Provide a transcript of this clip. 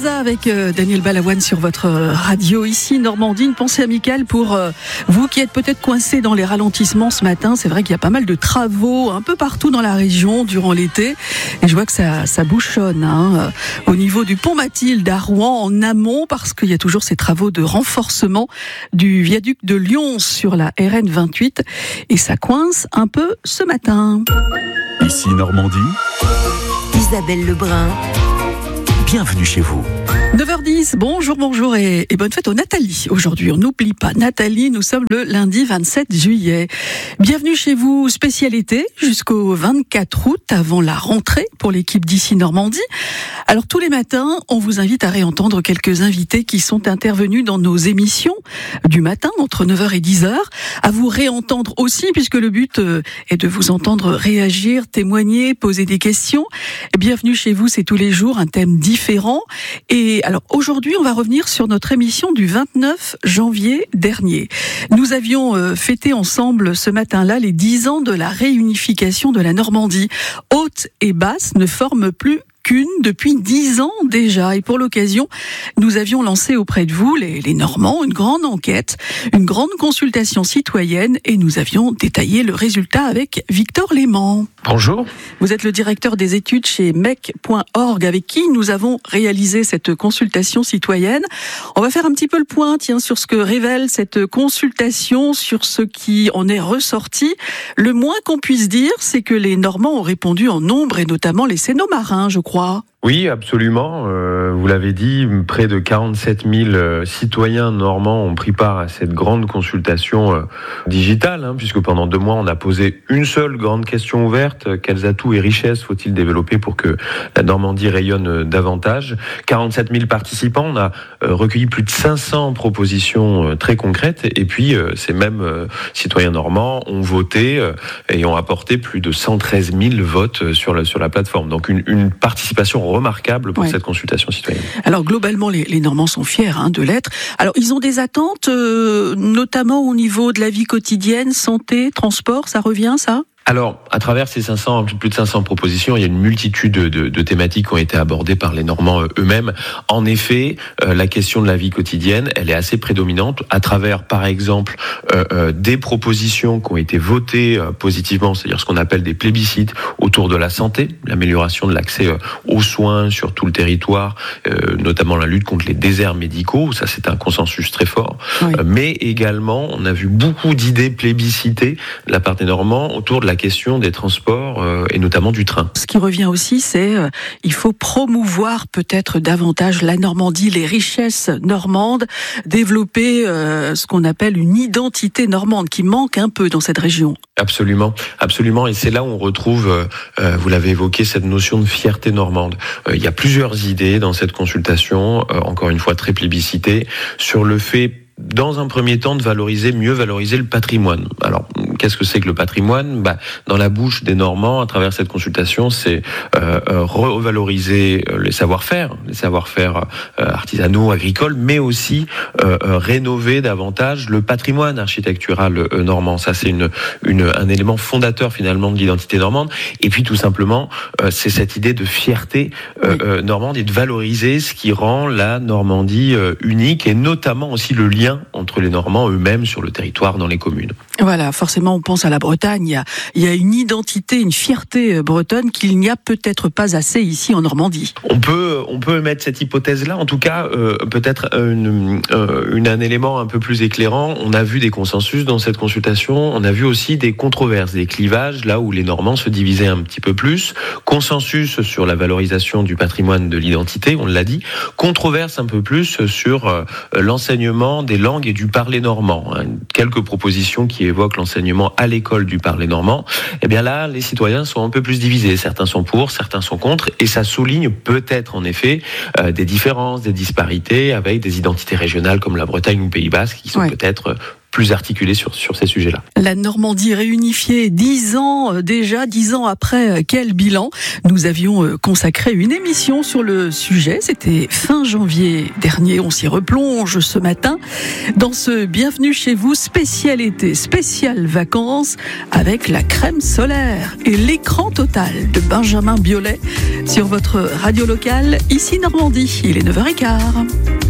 Plaza avec Daniel Balavoine sur votre radio ici Normandie. Une pensée amicale pour vous qui êtes peut-être coincés dans les ralentissements ce matin. C'est vrai qu'il y a pas mal de travaux un peu partout dans la région durant l'été et je vois que ça bouchonne au niveau du pont Mathilde à Rouen en amont parce qu'il y a toujours ces travaux de renforcement du viaduc de Lyon sur la RN 28 et ça coince un peu ce matin. Ici Normandie, Isabelle Lebrun. Bienvenue chez vous. 9h10, bonjour et bonne fête aux Nathalie. Aujourd'hui, on n'oublie pas Nathalie, nous sommes le lundi 27 juillet. Bienvenue chez vous, spécialité jusqu'au 24 août avant la rentrée pour l'équipe d'ici Normandie. Alors tous les matins, on vous invite à réentendre quelques invités qui sont intervenus dans nos émissions du matin entre 9h et 10h, à vous réentendre aussi puisque le but est de vous entendre réagir, témoigner, poser des questions. Bienvenue chez vous, c'est tous les jours un thème différent. Et alors aujourd'hui, on va revenir sur notre émission du 29 janvier dernier. Nous avions fêté ensemble ce matin-là les 10 ans de la réunification de la Normandie. Haute et basse ne forment plus qu'une depuis 10 ans déjà. Et pour l'occasion, nous avions lancé auprès de vous, les Normands, une grande enquête, une grande consultation citoyenne et nous avions détaillé le résultat avec Victor Léman. Bonjour. Vous êtes le directeur des études chez mec.org avec qui nous avons réalisé cette consultation citoyenne. On va faire un petit peu le point sur ce que révèle cette consultation, sur ce qui en est ressorti. Le moins qu'on puisse dire, c'est que les Normands ont répondu en nombre et notamment les Cénomarins, je crois. Oui, absolument. Vous l'avez dit, près de 47 000 citoyens normands ont pris part à cette grande consultation digitale, puisque pendant 2 mois, on a posé une seule grande question ouverte. Quels atouts et richesses faut-il développer pour que la Normandie rayonne davantage ? 47 000 participants, on a recueilli plus de 500 propositions très concrètes, et puis ces mêmes citoyens normands ont voté et ont apporté plus de 113 000 votes sur la plateforme. Donc une participation remarquable pour cette consultation citoyenne. Alors globalement, les Normands sont fiers de l'être. Alors ils ont des attentes, notamment au niveau de la vie quotidienne, santé, transport, ça revient ça ? Alors, à travers ces plus de 500 propositions, il y a une multitude de thématiques qui ont été abordées par les Normands eux-mêmes. En effet, la question de la vie quotidienne, elle est assez prédominante à travers, par exemple, des propositions qui ont été votées positivement, c'est-à-dire ce qu'on appelle des plébiscites autour de la santé, l'amélioration de l'accès aux soins sur tout le territoire, notamment la lutte contre les déserts médicaux, ça c'est un consensus très fort. Oui. Mais également, on a vu beaucoup d'idées plébiscitées de la part des Normands autour de la question des transports et notamment du train. Ce qui revient aussi, c'est il faut promouvoir peut-être davantage la Normandie, les richesses normandes, développer ce qu'on appelle une identité normande qui manque un peu dans cette région. Absolument, absolument. Et c'est là où on retrouve, vous l'avez évoqué, cette notion de fierté normande. Il y a plusieurs idées dans cette consultation, encore une fois très plébiscitée, sur le fait dans un premier temps, de mieux valoriser le patrimoine. Alors, qu'est-ce que c'est que le patrimoine ? Dans la bouche des Normands, à travers cette consultation, c'est revaloriser les savoir-faire artisanaux, agricoles, mais aussi rénover davantage le patrimoine architectural normand. Ça, c'est un élément fondateur finalement de l'identité normande. Et puis, tout simplement, c'est cette idée de fierté normande et de valoriser ce qui rend la Normandie unique et notamment aussi le lien entre les Normands eux-mêmes sur le territoire, dans les communes. Voilà, forcément on pense à la Bretagne, il y a une identité, une fierté bretonne qu'il n'y a peut-être pas assez ici en Normandie. On peut émettre cette hypothèse-là, en tout cas peut-être un élément un peu plus éclairant. On a vu des consensus dans cette consultation, on a vu aussi des controverses, des clivages, là où les Normands se divisaient un petit peu plus. Consensus sur la valorisation du patrimoine de l'identité, on l'a dit. Controverse un peu plus sur l'enseignement des langues et du parler normand. Quelques propositions qui évoquent l'enseignement à l'école du parler normand. Eh bien là, les citoyens sont un peu plus divisés. Certains sont pour, certains sont contre, et ça souligne peut-être en effet des différences, des disparités avec des identités régionales comme la Bretagne ou le Pays Basque qui sont peut-être plus articulé sur ces sujets-là. La Normandie réunifiée, 10 ans déjà, 10 ans après, quel bilan? Nous avions consacré une émission sur le sujet, c'était fin janvier dernier, on s'y replonge ce matin dans ce Bienvenue chez vous, spécial été, spécial vacances, avec la crème solaire et l'écran total de Benjamin Biolay sur votre radio locale, ici Normandie, il est 9h15.